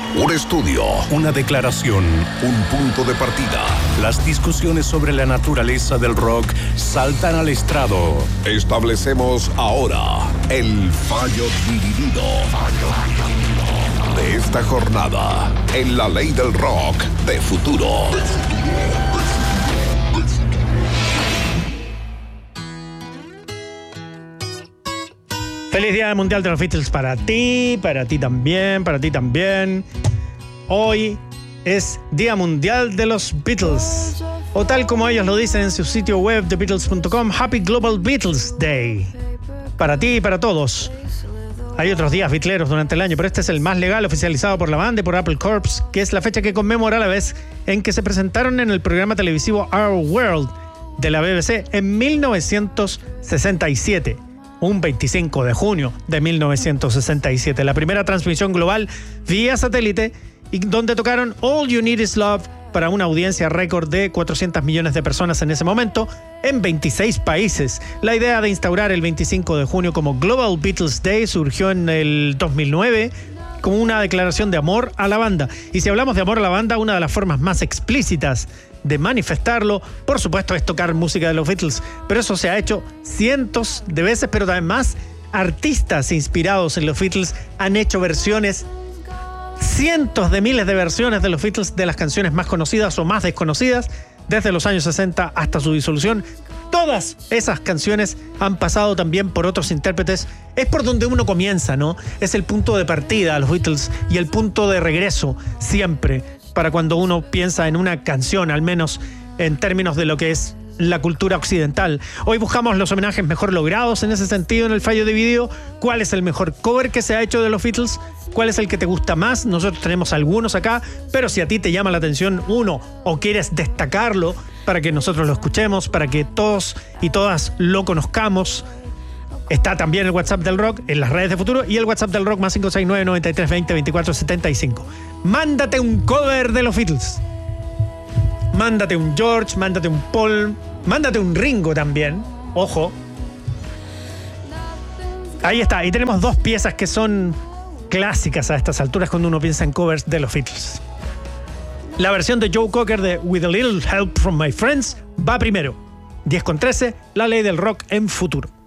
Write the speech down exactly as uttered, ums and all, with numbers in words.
Un estudio, una declaración, un punto de partida. Las discusiones sobre la naturaleza del rock saltan al estrado. Establecemos ahora el fallo dividido de esta jornada en la ley del rock de futuro. Feliz Día Mundial de los Beatles para ti, para ti también, para ti también. Hoy es Día Mundial de los Beatles, o tal como ellos lo dicen en su sitio web the beatles punto com, Happy Global Beatles Day. Para ti y para todos. Hay otros días beatleros durante el año, pero este es el más legal, oficializado por la banda y por Apple Corps, que es la fecha que conmemora la vez en que se presentaron en el programa televisivo Our World de la B B C en mil novecientos sesenta y siete. Un veinticinco de junio de mil novecientos sesenta y siete, la primera transmisión global vía satélite, y donde tocaron All You Need Is Love para una audiencia récord de cuatrocientos millones de personas en ese momento, en veintiséis países. La idea de instaurar el veinticinco de junio como Global Beatles Day surgió en el dos mil nueve como una declaración de amor a la banda. Y si hablamos de amor a la banda, una de las formas más explícitas de manifestarlo, por supuesto, es tocar música de los Beatles, pero eso se ha hecho cientos de veces, pero además artistas inspirados en los Beatles han hecho versiones, cientos de miles de versiones de los Beatles, de las canciones más conocidas o más desconocidas, desde los años sesenta hasta su disolución. Todas esas canciones han pasado también por otros intérpretes. Es por donde uno comienza, ¿no? Es el punto de partida a los Beatles y el punto de regreso siempre, para cuando uno piensa en una canción, al menos en términos de lo que es la cultura occidental. Hoy buscamos los homenajes mejor logrados en ese sentido en el fallo dividido. ¿Cuál es el mejor cover que se ha hecho de los Beatles? ¿Cuál es el que te gusta más? Nosotros tenemos algunos acá, pero si a ti te llama la atención uno o quieres destacarlo para que nosotros lo escuchemos, para que todos y todas lo conozcamos, está también el WhatsApp del Rock en las redes de Futuro y el WhatsApp del Rock más cinco seis nueve, nueve tres dos cero, veinticuatro setenta y cinco. Mándate un cover de los Beatles. Mándate un George, mándate un Paul, mándate un Ringo también. Ojo. Ahí está. Y tenemos dos piezas que son clásicas a estas alturas cuando uno piensa en covers de los Beatles. La versión de Joe Cocker de With a Little Help from My Friends va primero. diez con trece, la ley del rock en Futuro.